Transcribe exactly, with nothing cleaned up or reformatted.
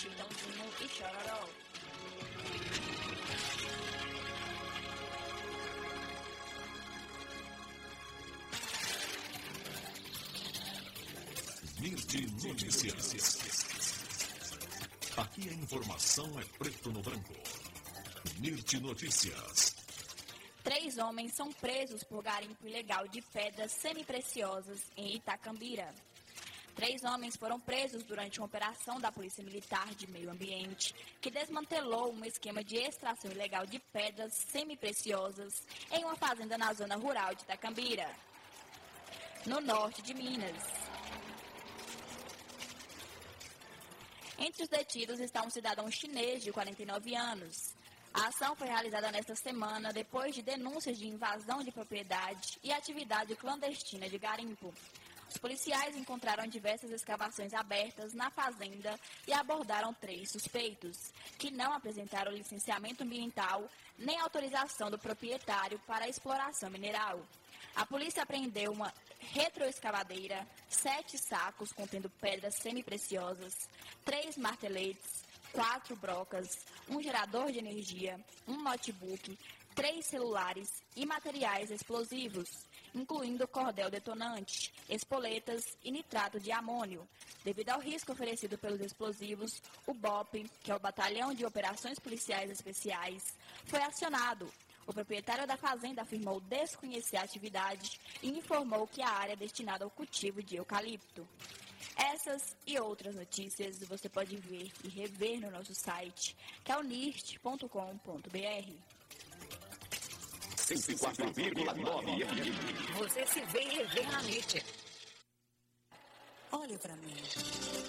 Chitãozinho e Chororó. Mirti Notícias. Aqui a informação é preto no branco. Mirti Notícias. Três homens são presos por garimpo ilegal de pedras semipreciosas em Itacambira. Três homens foram presos durante uma operação da Polícia Militar de Meio Ambiente, que desmantelou um esquema de extração ilegal de pedras semipreciosas em uma fazenda na zona rural de Itacambira, no norte de Minas. Entre os detidos está um cidadão chinês de quarenta e nove anos. A ação foi realizada nesta semana depois de denúncias de invasão de propriedade e atividade clandestina de garimpo. Os policiais encontraram diversas escavações abertas na fazenda e abordaram três suspeitos, que não apresentaram licenciamento ambiental nem autorização do proprietário para a exploração mineral. A polícia apreendeu uma retroescavadeira, sete sacos contendo pedras semipreciosas, três marteletes, quatro brocas, um gerador de energia, um notebook, três celulares e materiais explosivos, incluindo cordel detonante, espoletas e nitrato de amônio. Devido ao risco oferecido pelos explosivos, o B O P, que é o Batalhão de Operações Policiais Especiais, foi acionado. O proprietário da fazenda afirmou desconhecer a atividade e informou que a área é destinada ao cultivo de eucalipto. Essas e outras notícias você pode ver e rever no nosso site, que é o nirt ponto com ponto b r. cento e quatro vírgula nove F M. Você se vê e rever na N I T. Olhe para mim.